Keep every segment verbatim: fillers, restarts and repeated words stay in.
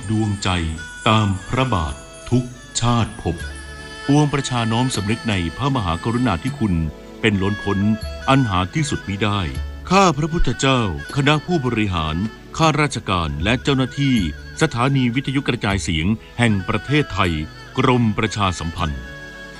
ดวงใจตามพระบาททุกชาติภพปวงประชาน้อมสำนึกในพระมหากรุณาธิคุณเป็นล้นพ้นอันหาที่สุดมิได้ข้าพระพุทธเจ้าคณะผู้บริหารข้าราชการและเจ้าหน้าที่สถานีวิทยุกระจายเสียงแห่งประเทศไทยกรมประชาสัมพันธ์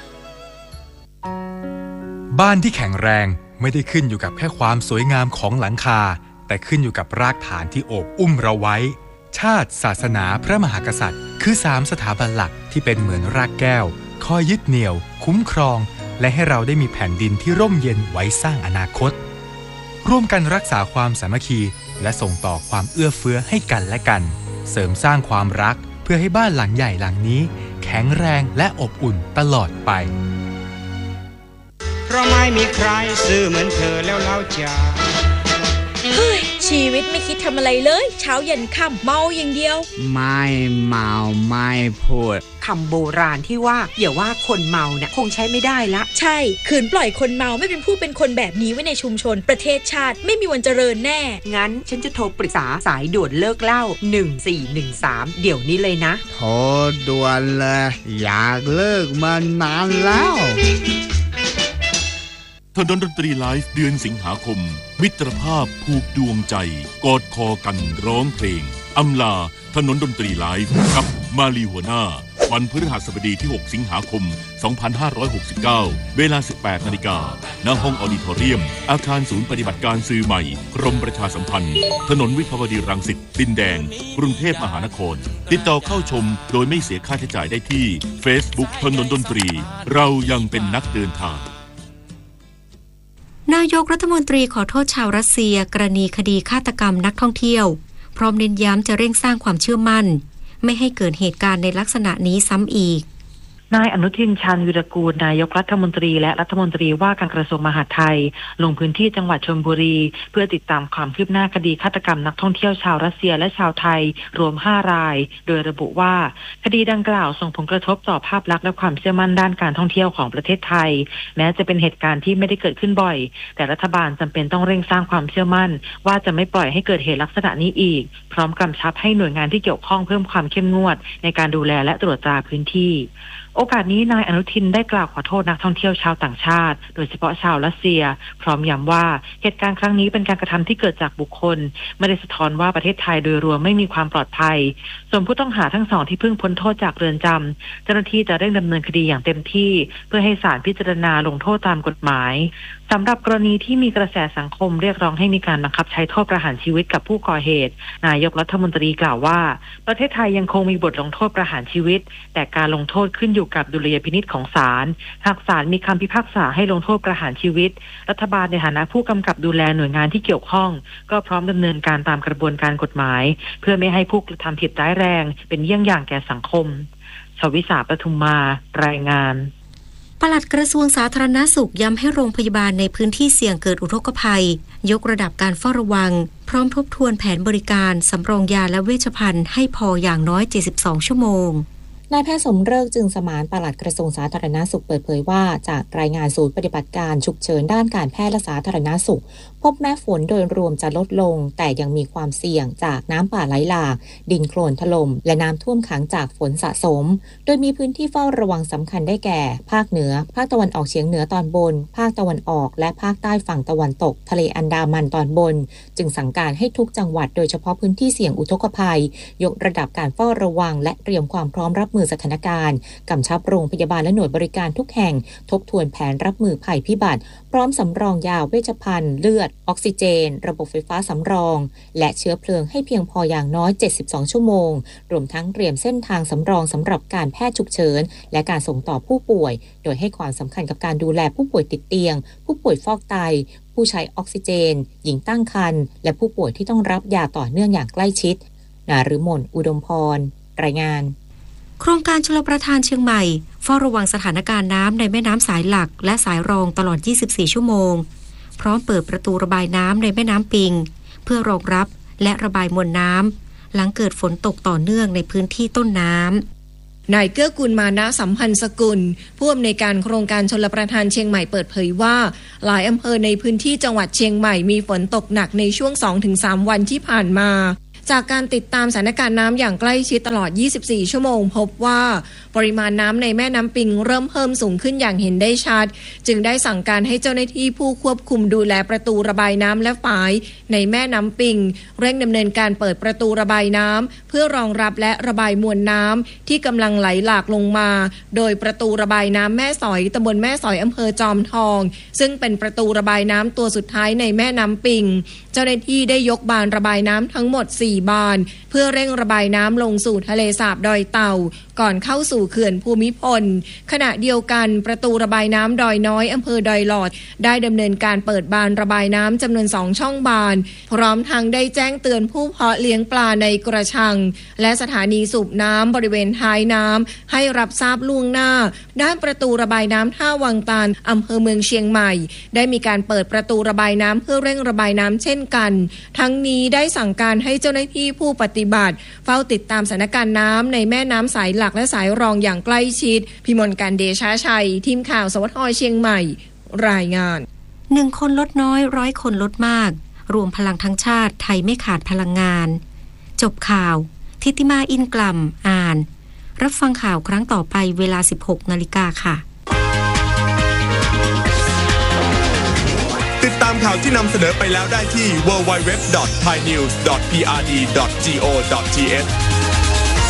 บ้านที่แข็งแรงไม่ได้ขึ้นอยู่กับแค่ความสวยงามของหลังคาแต่ขึ้นอยู่กับรากฐานที่โอบอุ้มเราไว้ชาติศาสนาพระมหากษัตริย์คือสามสถาบันหลักที่เป็นเหมือนรากแก้วคอยยึดเหนี่ยวคุ้มครองและให้เราได้มีแผ่นดินที่ร่มเย็นไว้สร้างอนาคตร่วมกันรักษาความสามัคคีและส่งต่อความเอื้อเฟื้อให้กันและกันเสริมสร้างความรักเพื่อให้บ้านหลังใหญ่หลังนี้แข็งแรงและอบอุ่นตลอดไปเพราะไม่มีใครซื่อเหมือนเธอแล้วเล่าจะเฮ้ยชีวิตไม่คิดทำอะไรเลยเช้าเย็นค่ำเมาอย่างเดียวไม่เมาไม่พูดคำโบราณที่ว่าอย่าว่าคนเมาเนี่ยคงใช้ไม่ได้ละใช่ขืนปล่อยคนเมาไม่เป็นผู้เป็นคนแบบนี้ไว้ในชุมชนประเทศชาติไม่มีวันเจริญแน่งั้นฉันจะโทรปรึกษาสายด่วนเลิกเหล้าหนึ่งสี่หนึ่งสามเดี๋ยวนี้เลยนะโทรด่วนเลยอยากเลิกมานานแล้วถนนดนตรีไลฟ์เดือนสิงหาคมมิตรภาพผูกดวงใจกอดคอกันร้องเพลงอำลาถนนดนตรีไลฟ์กับมาลีหัวหน้าวันพฤหัสบดีที่หกสิงหาคมสองพันห้าร้อยหกสิบเก้าเวลา สิบแปดนาฬิกา ณ ห้องออดิทอเรียมอาคารศูนย์ปฏิบัติการสื่อใหม่กรมประชาสัมพันธ์ถนนวิภาวดีรังสิตดินแดงกรุงเทพมหานครติดต่อเข้าชมโดยไม่เสียค่าใช้จ่ายได้ที่ Facebook ถนนดนตรีเรายังเป็นนักเดินทางนายกรัฐมนตรีขอโทษชาวรัสเซียกรณีคดีฆาตกรรมนักท่องเที่ยวพร้อมเน้นย้ำจะเร่งสร้างความเชื่อมั่นไม่ให้เกิดเหตุการณ์ในลักษณะนี้ซ้ำอีกนายอนุทินชาญวีรกูลนายกรัฐมนตรีและรัฐมนตรีว่าการกระทรวงมหาดไทยลงพื้นที่จังหวัดชลบุรีเพื่อติดตามความคืบหน้าคดีฆาตกรรมนักท่องเที่ยวชาวรัสเซียและชาวไทยรวมห้ารายโดยระบุว่าคดีดังกล่าวส่งผลกระทบต่อภาพลักษณ์และความเชื่อมั่นด้านการท่องเที่ยวของประเทศไทยแม้จะเป็นเหตุการณ์ที่ไม่ได้เกิดขึ้นบ่อยแต่รัฐบาลจำเป็นต้องเร่งสร้างความเชื่อมั่นว่าจะไม่ปล่อยให้เกิดเหตุลักษณะนี้อีกพร้อมกำชับให้หน่วยงานที่เกี่ยวข้องเพิ่มความเข้มงวดในการดูแลและตรวจตราพื้นที่โอกาสนี้นายอนุทินได้กล่าวขอโทษนักท่องเที่ยวชาวต่างชาติโดยเฉพาะชาวรัสเซียพร้อมย้ำว่าเหตุการณ์ครั้งนี้เป็นการกระทำที่เกิดจากบุคคลไม่ได้สะท้อนว่าประเทศไทยโดยรวมไม่มีความปลอดภัยส่วนผู้ต้องหาทั้งสองที่เพิ่งพ้นโทษจากเรือนจำเจ้าหน้าที่จะเร่งดำเนินคดีอย่างเต็มที่เพื่อให้ศาลพิจารณาลงโทษตามกฎหมายสำหรับกรณีที่มีกระแสสังคมเรียกร้องให้มีการบังคับใช้โทษประหารชีวิตกับผู้ก่อเหตุนายกรัฐมนตรีกล่าวว่าประเทศไทยยังคงมีบทลงโทษประหารชีวิตแต่การลงโทษขึ้นอยู่กับดุลยพินิจของศาลหากศาลมีคำพิพากษาให้ลงโทษประหารชีวิตรัฐบาลในฐานะผู้กำกับดูแลหน่วยงานที่เกี่ยวข้องก็พร้อมดำเนินการตามกระบวนการกฎหมายเพื่อไม่ให้ผู้กระทำผิดร้ายแรงเป็นเยี่ยงอย่างแก่สังคมชวิสาปทุมมารายงานปลัดกระทรวงสาธารณสุขย้ำให้โรงพยาบาลในพื้นที่เสี่ยงเกิดอุทกภัยยกระดับการเฝ้าระวังพร้อมทบทวนแผนบริการสำรองยาและเวชภัณฑ์ให้พออย่างน้อยเจ็ดสิบสองชั่วโมงนายแพทย์สมฤกษ์จึงสมานปลัดกระทรวงสาธารณสุขเปิดเผยว่าจากรายงานศูนย์ปฏิบัติการฉุกเฉินด้านการแพทย์และสาธารณสุขพบแม้ฝนโดยรวมจะลดลงแต่ยังมีความเสี่ยงจากน้ำป่าไหลหลากดินโคลนถล่มและน้ำท่วมขังจากฝนสะสมโดยมีพื้นที่เฝ้าระวังสำคัญได้แก่ภาคเหนือภาคตะวันออกเฉียงเหนือตอนบนภาคตะวันออกและภาคใต้ฝั่งตะวันตกทะเลอันดามันตอนบนจึงสั่งการให้ทุกจังหวัดโดยเฉพาะพื้นที่เสี่ยงอุทกภัยยกระดับการเฝ้าระวังและเตรียมความพร้อมรับมือสถานการณ์กำชับโรงพยาบาลและหน่วยบริการทุกแห่งทบทวนแผนรับมือภัยพิบัติพร้อมสำรองยาเวชภัณฑ์เลือดออกซิเจนระบบไฟฟ้าสำรองและเชื้อเพลิงให้เพียงพออย่างน้อยเจ็ดสิบสองชั่วโมงรวมทั้งเตรียมเส้นทางสำรองสำหรับการแพทย์ฉุกเฉินและการส่งต่อผู้ป่วยโดยให้ความสำคัญกับการดูแลผู้ป่วยติดเตียงผู้ป่วยฟอกไตผู้ใช้ออกซิเจนหญิงตั้งครรภ์และผู้ป่วยที่ต้องรับยาต่อเนื่องอย่างใกล้ชิดนฤมลอุดมพรรายงานโครงการชลประทานเชียงใหม่เฝ้าระวังสถานการณ์น้ำในแม่น้ำสายหลักและสายรองตลอดยี่สิบสี่ชั่วโมงพร้อมเปิดประตูระบายน้ำในแม่น้ำปิงเพื่อรองรับและระบายมวลน้ำหลังเกิดฝนตกต่อเนื่องในพื้นที่ต้นน้ำนายเกื้อกูลมานะสัมพันธ์สกุลผู้อำนวยการโครงการชลประทานเชียงใหม่เปิดเผยว่าหลายอำเภอในพื้นที่จังหวัดเชียงใหม่มีฝนตกหนักในช่วง สองถึงสาม วันที่ผ่านมาจากการติดตามสถานการณ์น้ำอย่างใกล้ชิดตลอด ยี่สิบสี่ ชั่วโมงพบว่าปริมาณน้ำในแม่น้ำปิงเริ่มเพิ่มสูงขึ้นอย่างเห็นได้ชัดจึงได้สั่งการให้เจ้าหน้าที่ผู้ควบคุมดูแลประตูระบายน้ำและฝายในแม่น้ำปิงเร่งดำเนินการเปิดประตูระบายน้ำเพื่อรองรับและระบายมวลน้ำที่กำลังไหลหลากลงมาโดยประตูระบายน้ำแม่สอยตำบลแม่สอยอำเภอจอมทองซึ่งเป็นประตูระบายน้ำตัวสุดท้ายในแม่น้ำปิงเจ้าหน้าที่ได้ยกบานระบายน้ำทั้งหมดสี่บานเพื่อเร่งระบายน้ำลงสู่ทะเลสาบดอยเต่าก่อนเข้าสู่เขื่อนภูมิพลขณะเดียวกันประตูระบายน้ำดอยน้อยอำเภอดอยหลอดได้ดำเนินการเปิดบานระบายน้ำจำนวนสองช่องบานพร้อมทั้งได้แจ้งเตือนผู้เพาะเลี้ยงปลาในกระชังและสถานีสูบน้ำบริเวณท้ายน้ำให้รับทราบล่วงหน้าด้านประตูระบายน้ำท่าวังตาลอำเภอเมืองเชียงใหม่ได้มีการเปิดประตูระบายน้ำเพื่อเร่งระบายน้ำเช่นกันทั้งนี้ได้สั่งการให้เจ้าหน้าที่ผู้ปฏิบัติเฝ้าติดตามสถานการณ์น้ำในแม่น้ำสายหลักและสายรองอย่างใกล้ชิดพิมลการเดชาชัยทีมข่าวสวทเชียงใหม่รายงานหนึ่งคนลดน้อยร้อยคนลดมากรวมพลังทั้งชาติไทยไม่ขาดพลังงานจบข่าวทิติมาอินกล่ำอ่านรับฟังข่าวครั้งต่อไปเวลา สิบหกนาฬิกาค่ะติดตามข่าวที่นำเสนอไปแล้วได้ที่ ดับเบิลยู ดับเบิลยู ดับเบิลยู ดอท ไทยนิวส์ ดอท พี อาร์ ดี ดอท จี โอ ดอท ที เอช